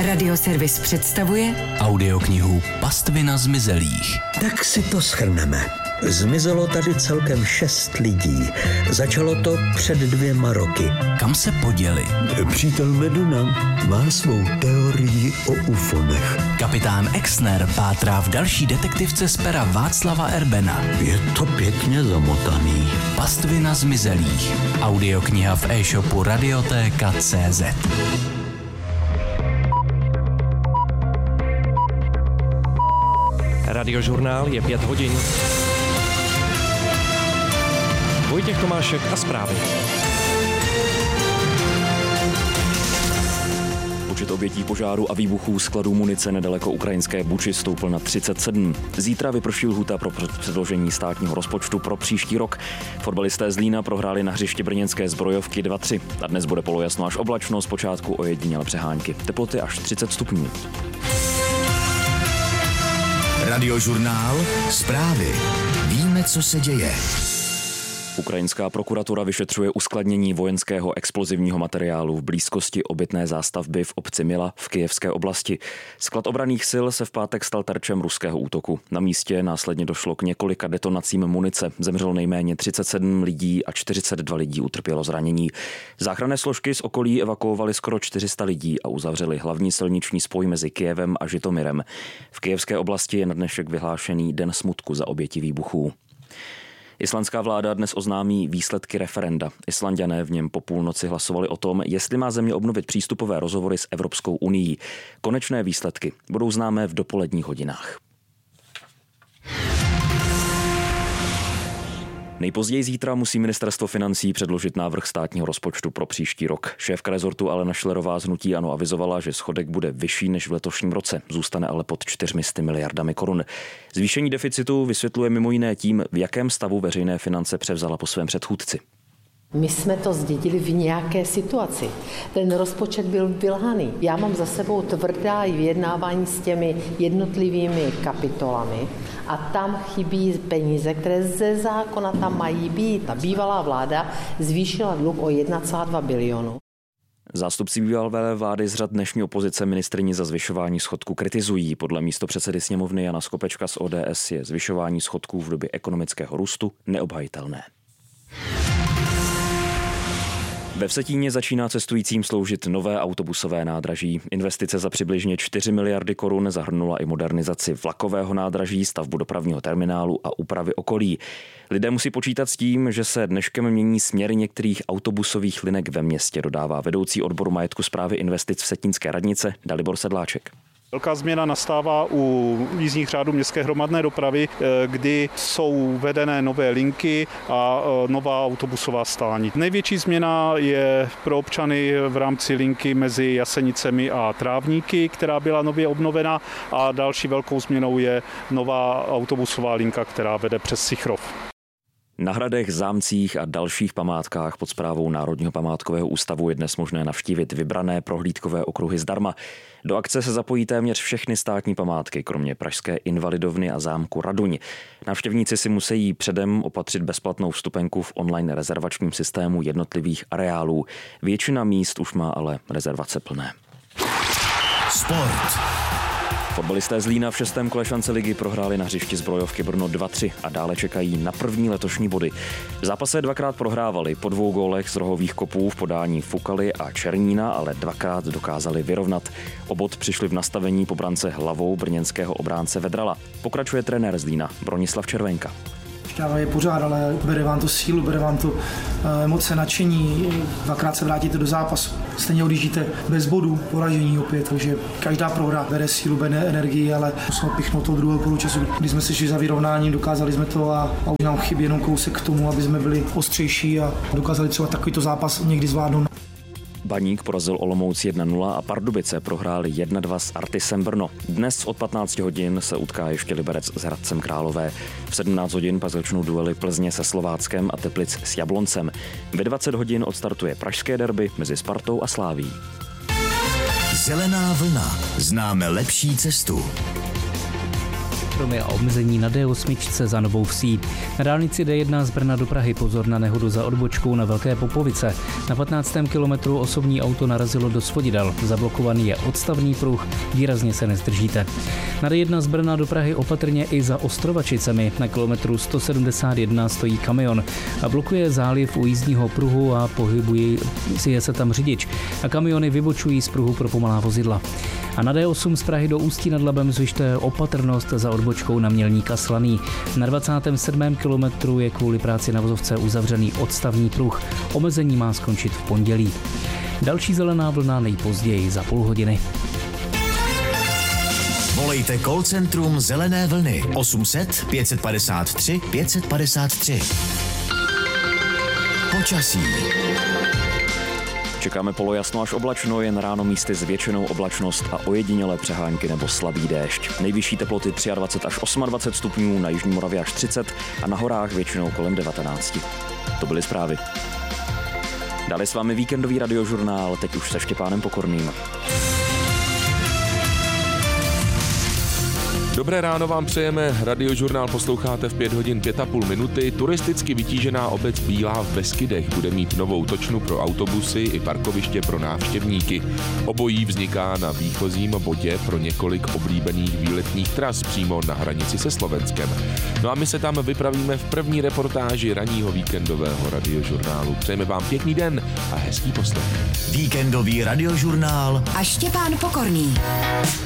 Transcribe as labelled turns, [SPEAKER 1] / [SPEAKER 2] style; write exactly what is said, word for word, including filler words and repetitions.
[SPEAKER 1] Radioservis představuje
[SPEAKER 2] audioknihu Pastvina zmizelých.
[SPEAKER 3] Tak si to shrneme. Zmizelo tady celkem šest lidí. Začalo to před dvěma roky.
[SPEAKER 2] Kam se poděli?
[SPEAKER 3] Přítel Meduna má svou teorii o ufonech.
[SPEAKER 2] Kapitán Exner pátrá v další detektivce z pera Václava Erbena.
[SPEAKER 3] Je to pěkně zamotaný.
[SPEAKER 2] Pastvina zmizelých. Audiokniha v e-shopu Radiotéka tečka cé zet.
[SPEAKER 4] Radiožurnál je pět hodin. Vojtěch Tomášek a zprávy.
[SPEAKER 5] Počet obětí požáru a výbuchů skladů munice nedaleko ukrajinské Buči stoupl na třicet sedm. Zítra vyprší lhůta pro předložení státního rozpočtu pro příští rok. Fotbalisté Zlína prohráli na hřišti brněnské Zbrojovky dva tři. A dnes bude polojasno až oblačno, zpočátku ojedinělé přehánky. Teploty až třicet stupňů.
[SPEAKER 2] Radiožurnál, zprávy. Víme, co se děje.
[SPEAKER 5] Ukrajinská prokuratura vyšetřuje uskladnění vojenského explozivního materiálu v blízkosti obytné zástavby v obci Mila v Kyjevské oblasti. Sklad obranných sil se v pátek stal terčem ruského útoku. Na místě následně došlo k několika detonacím munice. Zemřelo nejméně třicet sedm lidí a čtyřicet dva lidí utrpělo zranění. Záchranné složky z okolí evakuovaly skoro čtyři sta lidí a uzavřely hlavní silniční spoj mezi Kyjevem a Žitomyrem. V Kyjevské oblasti je na dnešek vyhlášený den smutku za oběti výbuchů. Islandská vláda dnes oznámí výsledky referenda. Islanďané v něm po půlnoci hlasovali o tom, jestli má země obnovit přístupové rozhovory s Evropskou unií. Konečné výsledky budou známé v dopoledních hodinách. Nejpozději zítra musí ministerstvo financí předložit návrh státního rozpočtu pro příští rok. Šéfka rezortu Alena Schillerová z hnutí ANO avizovala, že schodek bude vyšší než v letošním roce, zůstane ale pod čtyřmi sty miliardami korun. Zvýšení deficitu vysvětluje mimo jiné tím, v jakém stavu veřejné finance převzala po svém předchůdci.
[SPEAKER 6] My jsme to zdědili v nějaké situaci. Ten rozpočet byl vylhaný. Já mám za sebou tvrdá vyjednávání s těmi jednotlivými kapitolami a tam chybí peníze, které ze zákona tam mají být. Ta bývalá vláda zvýšila dluh o jedna celá dva bilionu.
[SPEAKER 5] Zástupci bývalé vlády z řad dnešní opozice ministryni za zvyšování schodku kritizují. Podle místopředsedy sněmovny Jana Skopečka z O D S je zvyšování schodků v době ekonomického růstu neobhajitelné. Ve Vsetíně začíná cestujícím sloužit nové autobusové nádraží. Investice za přibližně čtyři miliardy korun zahrnula i modernizaci vlakového nádraží, stavbu dopravního terminálu a úpravy okolí. Lidé musí počítat s tím, že se dneškem mění směry některých autobusových linek ve městě, dodává vedoucí odboru majetku správy investic Vsetínské radnice Dalibor Sedláček.
[SPEAKER 7] Velká změna nastává u jízdních řádů městské hromadné dopravy, kdy jsou vedené nové linky a nová autobusová stání. Největší změna je pro občany v rámci linky mezi Jasenicemi a Trávníky, která byla nově obnovena, a další velkou změnou je nová autobusová linka, která vede přes Sichrov.
[SPEAKER 5] Na hradech, zámcích a dalších památkách pod správou Národního památkového ústavu je dnes možné navštívit vybrané prohlídkové okruhy zdarma. Do akce se zapojí téměř všechny státní památky, kromě pražské Invalidovny a zámku Raduň. Návštěvníci si musí předem opatřit bezplatnou vstupenku v online rezervačním systému jednotlivých areálů. Většina míst už má ale rezervace plné.
[SPEAKER 2] Sport.
[SPEAKER 5] Fotbalisté Zlína v šestém kole šance ligy prohráli na hřišti Zbrojovky Brno dva tři a dále čekají na první letošní body. V zápase dvakrát prohrávali po dvou gólech z rohových kopů v podání Fukaly a Černína, ale dvakrát dokázali vyrovnat. O bod přišli v nastavení po brance hlavou brněnského obránce Vedrala. Pokračuje trenér Zlína Bronislav Červenka.
[SPEAKER 8] Šťáva je pořád, ale bere vám to sílu, bere vám to emoce, nadšení, dvakrát se vrátíte do zápasu. Stejně odjíždíte bez bodů, poražení opět, takže každá prohra bere sílu, bere energii, ale musíme pichnout toho druhého poločasu, kdy jsme se šli za vyrovnáním, dokázali jsme to a, a už nám chybí jenom kousek k tomu, aby jsme byli ostřejší a dokázali třeba takovýto zápas někdy zvládnout.
[SPEAKER 5] Baník porazil Olomouc jedna nula a Pardubice prohráli jedna dva s Artisem Brno. Dnes od patnácti hodin se utká ještě Liberec s Hradcem Králové. V sedmnáct hodin pak začnou duely Plzně se Slováckem a Teplic s Jabloncem. Ve dvacet hodin odstartuje pražské derby mezi Spartou a Slavií.
[SPEAKER 2] Zelená vlna. Známe lepší cestu. stromy a omezení na D osm za Novou Vsí. Na dálnici D jedna z Brna do Prahy pozor na nehodu za odbočkou na Velké Popovice. Na patnáctém kilometru osobní auto narazilo do svodidel. Zablokovaný je odstavný pruh, výrazně se nezdržíte. Na D jedna z Brna do Prahy opatrně i za Ostrovačicemi. Na kilometru sto sedmdesát jedna stojí kamion a blokuje záliv u jízdního pruhu a pohybuje si se tam řidič. A kamiony vybočují z pruhu pro pomalá vozidla. A na D osm z Prahy do Ústí nad Labem zvyšte opatrnost za odbočkou na Mělník a Slaný. Na dvacátém sedmém kilometru je kvůli práci na vozovce uzavřený odstavný pruh. Omezení má skončit v pondělí. Další zelená vlna nejpozději za půl hodiny.
[SPEAKER 9] Volejte call centrum Zelené vlny osm set pět padesát tři pět padesát tři. Počasí.
[SPEAKER 5] Čekáme polojasno až oblačno, jen ráno místy s většinou oblačnost a ojedinělé přehánky nebo slabý déšť. Nejvyšší teploty dvacet tři až dvacet osm stupňů, na jižní Moravě až třicet a na horách většinou kolem devatenáct. To byly zprávy. Dále s vámi víkendový radiožurnál, teď už se Štěpánem Pokorným.
[SPEAKER 10] Dobré ráno vám přejeme, radiožurnál posloucháte v pět hodin pět a půl minuty. Turisticky vytížená obec Bílá v Beskydech bude mít novou točnu pro autobusy i parkoviště pro návštěvníky. Obojí vzniká na výchozím bodě pro několik oblíbených výletních tras přímo na hranici se Slovenskem. No a my se tam vypravíme v první reportáži ranního víkendového radiožurnálu. Přejeme vám pěkný den a hezký poslech.
[SPEAKER 9] Víkendový radiožurnál
[SPEAKER 1] a Štěpán Pokorný.